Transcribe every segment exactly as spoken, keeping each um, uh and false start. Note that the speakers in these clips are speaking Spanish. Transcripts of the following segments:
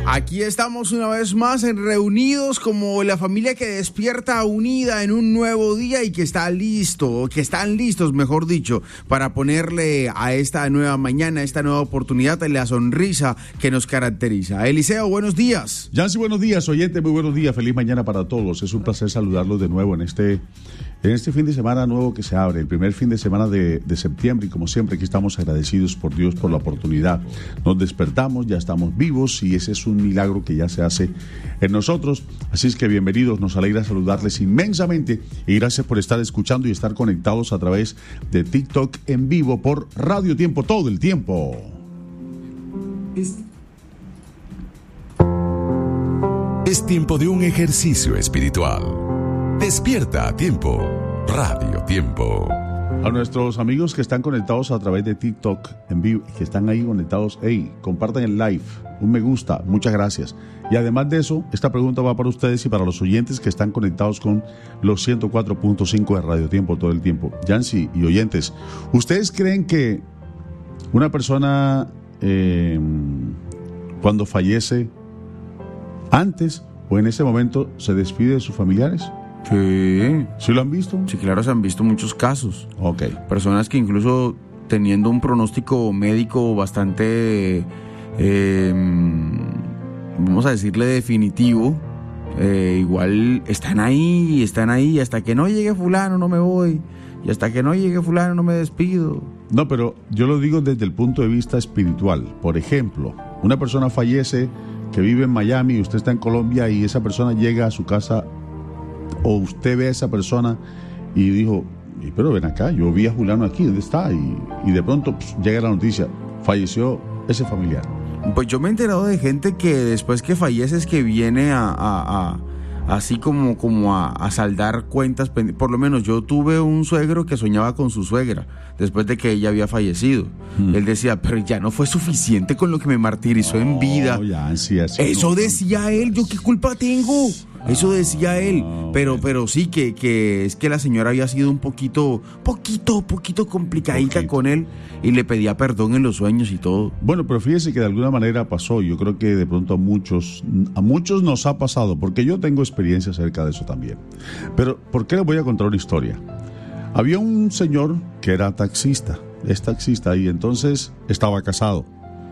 Aquí estamos una vez más en reunidos como la familia que despierta unida en un nuevo día y que está listo, que están listos, mejor dicho, para ponerle a esta nueva mañana, a esta nueva oportunidad, la sonrisa que nos caracteriza. Eliseo, buenos días. Yancy, buenos días, oyente, muy buenos días, feliz mañana para todos. Es un placer saludarlos de nuevo en este, en este fin de semana nuevo que se abre, el primer fin de semana de, de septiembre, y como siempre aquí estamos agradecidos por Dios por la oportunidad. Nos despertamos, ya estamos vivos y ese es un milagro que ya se hace en nosotros. Así es que bienvenidos, nos alegra saludarles inmensamente y gracias por estar escuchando y estar conectados a través de TikTok en vivo por Radio Tiempo todo el tiempo. Es, es tiempo de un ejercicio espiritual. Despierta a tiempo. Radio Tiempo. A nuestros amigos que están conectados a través de TikTok en vivo, que están ahí conectados, hey, compartan el live, un me gusta, muchas gracias. Y además de eso, esta pregunta va para ustedes y para los oyentes que están conectados con los ciento cuatro punto cinco de Radio Tiempo todo el tiempo. Yancy y oyentes, ¿ustedes creen que una persona eh, cuando fallece, antes o en ese momento se despide de sus familiares? Sí. ¿Sí lo han visto? Sí, claro, se han visto muchos casos. Ok. Personas que incluso teniendo un pronóstico médico bastante, eh, vamos a decirle definitivo, eh, igual están ahí, están ahí, hasta que no llegue fulano no me voy, y hasta que no llegue fulano no me despido. No, pero yo lo digo desde el punto de vista espiritual. Por ejemplo, una persona fallece que vive en Miami y usted está en Colombia y esa persona llega a su casa, o usted ve a esa persona y dijo, pero ven acá, yo vi a Juliano aquí, ¿dónde está? Y, y de pronto pues, llega la noticia, falleció ese familiar. Pues yo me he enterado de gente que después que fallece es que viene a, a, a así como, como a, a saldar cuentas. Por lo menos yo tuve un suegro que soñaba con su suegra después de que ella había fallecido. Hmm. Él decía, pero ya no fue suficiente con lo que me martirizó no, en vida. Ya, sí, así Eso no, decía no. él, ¿yo qué culpa tengo? Eso decía él, pero pero sí que, que es que la señora había sido un poquito, poquito, poquito complicadita poquito. con él y le pedía perdón en los sueños y todo. Bueno, pero fíjese que de alguna manera pasó. Yo creo que de pronto a muchos, a muchos nos ha pasado, porque yo tengo experiencia acerca de eso también. Pero, ¿por qué les voy a contar una historia? Había un señor que era taxista, es taxista y entonces estaba casado.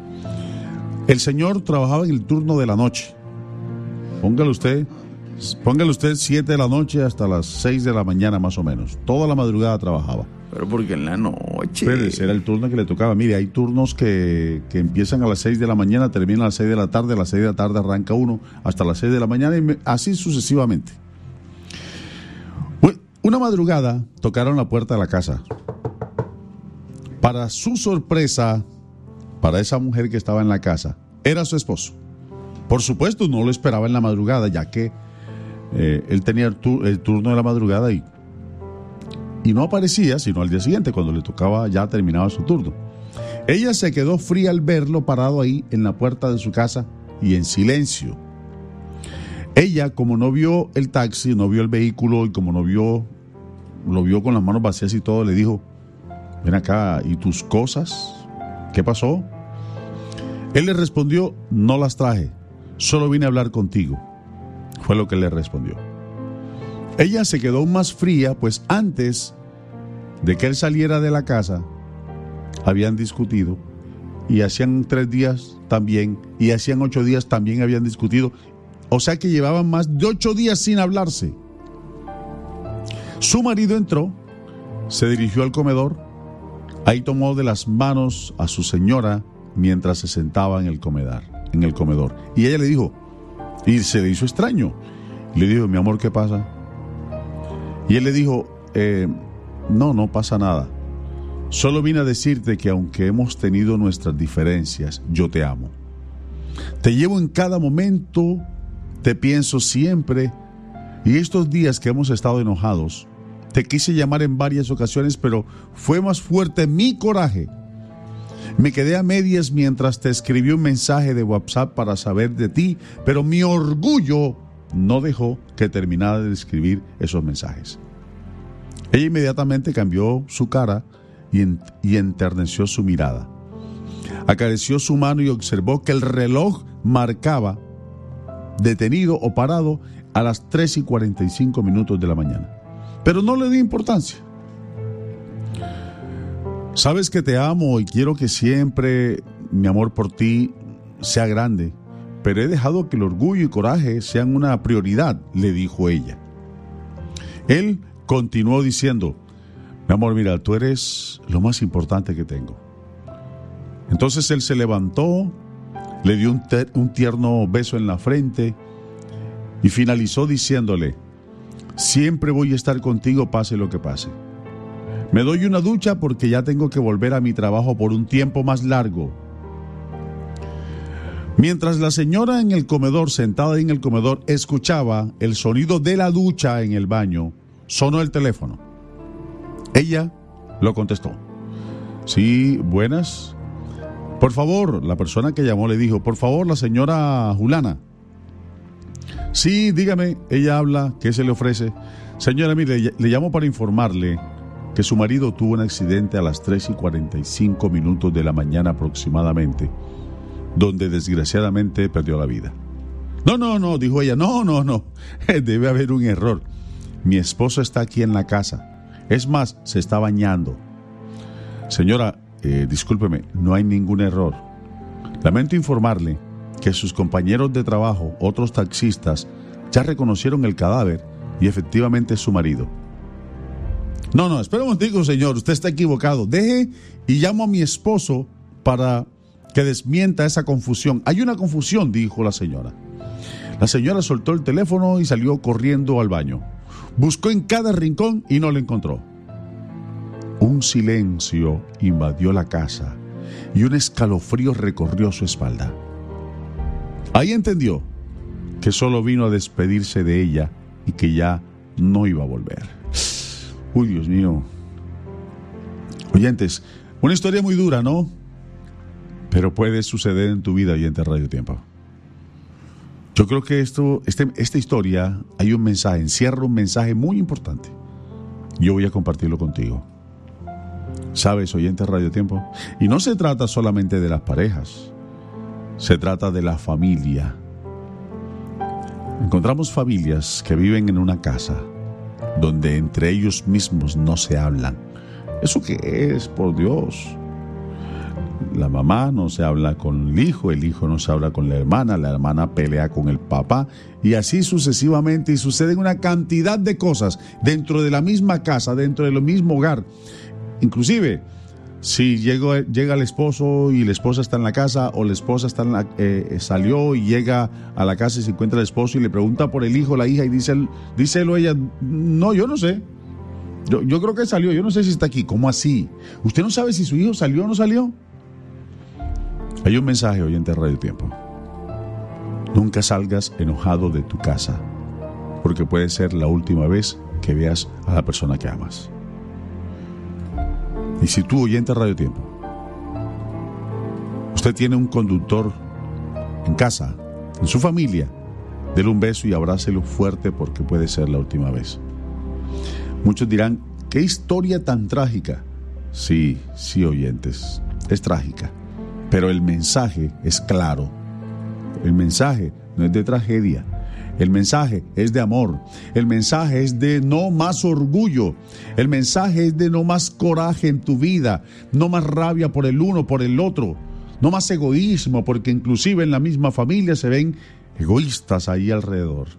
El señor trabajaba en el turno de la noche. Póngale usted... Póngale usted siete de la noche hasta las seis de la mañana más o menos. Toda la madrugada trabajaba. Pero porque en la noche. Pero ese era el turno que le tocaba. Mire, hay turnos que, que empiezan a las seis de la mañana, terminan a las seis de la tarde, a las seis de la tarde arranca uno, hasta las seis de la mañana y me, así sucesivamente. Una madrugada tocaron la puerta de la casa. Para su sorpresa, para esa mujer que estaba en la casa, era su esposo. Por supuesto, no lo esperaba en la madrugada, ya que Eh, él tenía el, tur- el turno de la madrugada y, y no aparecía sino al día siguiente cuando le tocaba, ya terminaba su turno. Ella se quedó fría al verlo parado ahí en la puerta de su casa y en silencio. Ella, como no vio el taxi, no vio el vehículo y como no vio, lo vio con las manos vacías y todo, le dijo, ven acá, ¿y tus cosas? ¿Qué pasó? Él le respondió, no las traje, solo vine a hablar contigo. Fue lo que le respondió. Ella se quedó aún más fría, pues antes de que él saliera de la casa, habían discutido, y hacían tres días también, y hacían ocho días también habían discutido, o sea que llevaban más de ocho días sin hablarse. Su marido entró, se dirigió al comedor, ahí tomó de las manos a su señora mientras se sentaba en el comedor, en el comedor, y ella le dijo, y se le hizo extraño. Le dijo, mi amor, ¿qué pasa? Y él le dijo, eh, no, no pasa nada. Solo vine a decirte que aunque hemos tenido nuestras diferencias, yo te amo. Te llevo en cada momento, te pienso siempre. Y estos días que hemos estado enojados, te quise llamar en varias ocasiones, pero fue más fuerte mi coraje. Me quedé a medias mientras te escribí un mensaje de WhatsApp para saber de ti, pero mi orgullo no dejó que terminara de escribir esos mensajes. Ella inmediatamente cambió su cara y, en, y enterneció su mirada. Acarició su mano y observó que el reloj marcaba detenido o parado a las tres y cuarenta y cinco minutos de la mañana. Pero no le di importancia. Sabes que te amo y quiero que siempre mi amor por ti sea grande, pero he dejado que el orgullo y coraje sean una prioridad, le dijo ella. Él continuó diciendo: mi amor, mira, tú eres lo más importante que tengo. Entonces él se levantó, le dio un, ter- un tierno beso en la frente y finalizó diciéndole: siempre voy a estar contigo pase lo que pase. Me doy una ducha porque ya tengo que volver a mi trabajo por un tiempo más largo. Mientras la señora en el comedor, sentada en el comedor, escuchaba el sonido de la ducha en el baño, sonó el teléfono. Ella lo contestó. Sí, buenas. Por favor, la persona que llamó le dijo: por favor, la señora Julana. Sí, dígame, ella habla, ¿qué se le ofrece? Señora, mire, le llamo para informarle que su marido tuvo un accidente a las tres y cuarenta y cinco minutos de la mañana aproximadamente, donde desgraciadamente perdió la vida. No, no, no, dijo ella, no, no, no, debe haber un error. Mi esposo está aquí en la casa. Es más, se está bañando. Señora, eh, discúlpeme, no hay ningún error. Lamento informarle que sus compañeros de trabajo, otros taxistas, ya reconocieron el cadáver y efectivamente es su marido. No, no, espera un momentico, señor, usted está equivocado. Deje y llamo a mi esposo para que desmienta esa confusión. Hay una confusión, dijo la señora. La señora soltó el teléfono y salió corriendo al baño. Buscó en cada rincón y no lo encontró. Un silencio invadió la casa y un escalofrío recorrió su espalda. Ahí entendió que solo vino a despedirse de ella y que ya no iba a volver. Uy, Dios mío. Oyentes, una historia muy dura, ¿no? Pero puede suceder en tu vida, oyente Radio Tiempo. Yo creo que esto, este, esta historia, hay un mensaje, encierra un mensaje muy importante. Yo voy a compartirlo contigo. ¿Sabes, oyente Radio Tiempo? Y no se trata solamente de las parejas, se trata de la familia. Encontramos familias que viven en una casa donde entre ellos mismos no se hablan. ¿Eso qué es, por Dios? La mamá no se habla con el hijo, el hijo no se habla con la hermana, la hermana pelea con el papá y así sucesivamente, y suceden una cantidad de cosas dentro de la misma casa, dentro del mismo hogar. Inclusive, si llega, llega el esposo y la esposa está en la casa, o la esposa está en la, eh, salió y llega a la casa y se encuentra el esposo y le pregunta por el hijo, la hija, y dice, díselo ella, no, yo no sé. Yo, yo creo que salió, yo no sé si está aquí. ¿Cómo así? ¿Usted no sabe si su hijo salió o no salió? Hay un mensaje, oyente de Radio Tiempo. Nunca salgas enojado de tu casa, porque puede ser la última vez que veas a la persona que amas. Y si tú, oyente de Radio Tiempo, usted tiene un conductor en casa, en su familia, dele un beso y abrácelo fuerte, porque puede ser la última vez. Muchos dirán, ¿qué historia tan trágica? Sí, sí, oyentes, es trágica, pero el mensaje es claro. El mensaje no es de tragedia, el mensaje es de amor, el mensaje es de no más orgullo, el mensaje es de no más coraje en tu vida, no más rabia por el uno, por el otro, no más egoísmo, porque inclusive en la misma familia se ven egoístas ahí alrededor.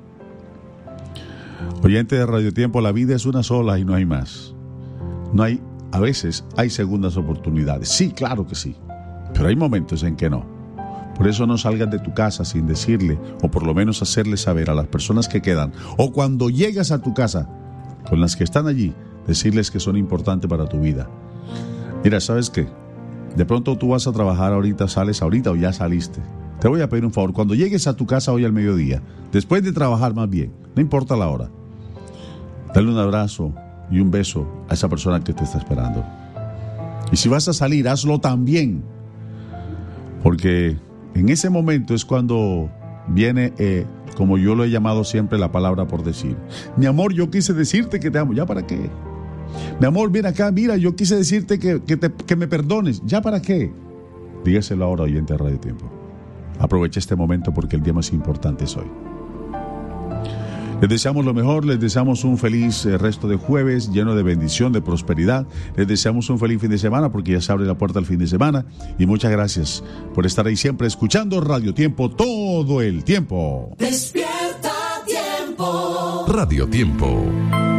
Oyente de Radio Tiempo, la vida es una sola y no hay más. No hay, a veces hay segundas oportunidades, sí, claro que sí, pero hay momentos en que no. Por eso no salgas de tu casa sin decirle, o por lo menos hacerle saber a las personas que quedan, o cuando llegas a tu casa con las que están allí, decirles que son importantes para tu vida. Mira, ¿sabes qué? De pronto tú vas a trabajar ahorita, sales ahorita o ya saliste. Te voy a pedir un favor, cuando llegues a tu casa hoy al mediodía, después de trabajar más bien, no importa la hora, dale un abrazo y un beso a esa persona que te está esperando. Y si vas a salir, hazlo también, porque en ese momento es cuando viene, eh, como yo lo he llamado siempre, la palabra por decir. Mi amor, yo quise decirte que te amo. ¿Ya para qué? Mi amor, ven acá, mira, yo quise decirte que, que, te, que me perdones. ¿Ya para qué? Dígaselo ahora, oyente de Radio Tiempo. Aproveche este momento porque el día más importante es hoy. Les deseamos lo mejor, les deseamos un feliz eh, resto de jueves lleno de bendición, de prosperidad. Les deseamos un feliz fin de semana porque ya se abre la puerta al fin de semana. Y muchas gracias por estar ahí siempre escuchando Radio Tiempo todo el tiempo. Despierta Tiempo. Radio Tiempo.